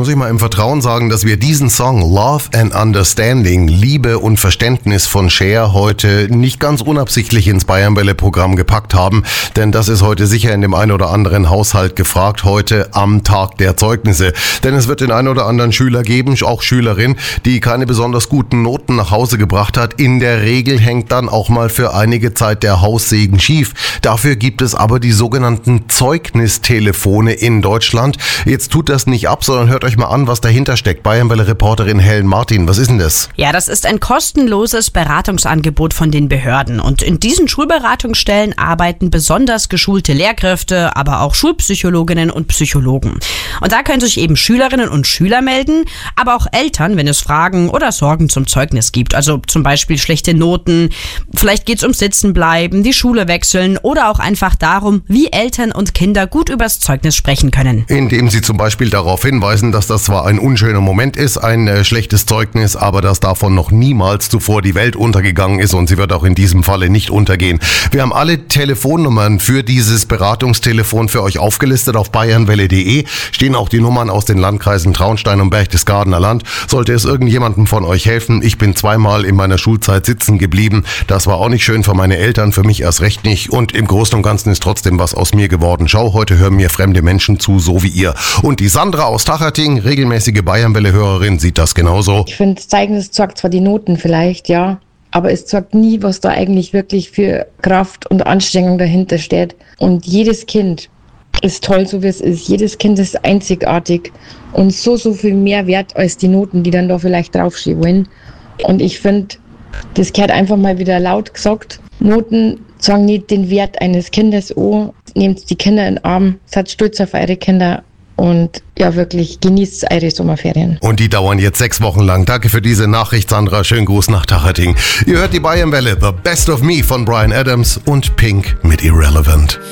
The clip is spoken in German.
muss ich mal im Vertrauen sagen, dass wir diesen Song Love and Understanding, Liebe und Verständnis von Cher heute nicht ganz unabsichtlich ins Bayern-Welle-Programm gepackt haben, denn das ist heute sicher in dem einen oder anderen Haushalt gefragt, heute am Tag der Zeugnisse. Denn es wird den einen oder anderen Schüler geben, auch Schülerin, die keine besonders guten Noten nach Hause gebracht hat. In der Regel hängt dann auch mal für einige Zeit der Haussegen schief. Dafür gibt es aber die sogenannten Zeugnistelefone in Deutschland. Jetzt tut das nicht ab, sondern hört euch mal an, was dahinter steckt. Bayern-Welle-Reporterin Helen Martin, was ist denn das? Ja, das ist ein kostenloses Beratungsangebot von den Behörden. Und in diesen Schulberatungsstellen arbeiten besonders geschulte Lehrkräfte, aber auch Schulpsychologinnen und Psychologen. Und da können sich eben Schülerinnen und Schüler melden, aber auch Eltern, wenn es Fragen oder Sorgen zum Zeugnis gibt. Also zum Beispiel schlechte Noten, vielleicht geht es ums Sitzenbleiben, die Schule wechseln oder auch einfach darum, wie Eltern und Kinder gut übers Zeugnis sprechen können. Indem sie zum Beispiel darauf hinweisen, dass das zwar ein unschöner Moment ist, ein schlechtes Zeugnis, aber dass davon noch niemals zuvor die Welt untergegangen ist und sie wird auch in diesem Falle nicht untergehen. Wir haben alle Telefonnummern für dieses Beratungstelefon für euch aufgelistet auf bayernwelle.de. Stehen auch die Nummern aus den Landkreisen Traunstein und Berchtesgadener Land. Sollte es irgendjemandem von euch helfen, ich bin zweimal in meiner Schulzeit sitzen geblieben. Das war auch nicht schön für meine Eltern, für mich erst recht nicht. Und im Großen und Ganzen ist trotzdem was aus mir geworden. Schau, heute hören mir fremde Menschen zu, so wie ihr. Und die Sandra aus Tacherting, regelmäßige Bayern-Welle-Hörerin, sieht das genauso. Ich finde, das Zeugnis zeigt zwar die Noten vielleicht, ja, aber es zeigt nie, was da eigentlich wirklich für Kraft und Anstrengung dahinter steht. Und jedes Kind ist toll, so wie es ist. Jedes Kind ist einzigartig und so viel mehr wert als die Noten, die dann da vielleicht draufstehen wollen. Und ich finde, das gehört einfach mal wieder laut gesagt. Noten sagen nicht den Wert eines Kindes an. Nehmt die Kinder in den Arm, seid stolz auf eure Kinder und ja, wirklich genießt eure Sommerferien. Und die dauern jetzt 6 Wochen lang. Danke für diese Nachricht, Sandra. Schönen Gruß nach Tacherting. Ihr hört die Bayern-Welle, The Best of Me von Bryan Adams und Pink mit Irrelevant.